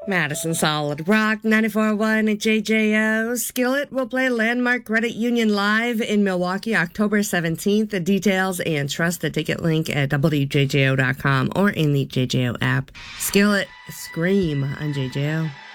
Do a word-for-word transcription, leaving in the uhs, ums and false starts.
Madison Solid Rock, ninety-four point one at J J O. Skillet will play Landmark Credit Union live in Milwaukee October seventeenth. The details and trust the ticket link at W J J O dot com or in the J J O app. Skillet, scream on J J O.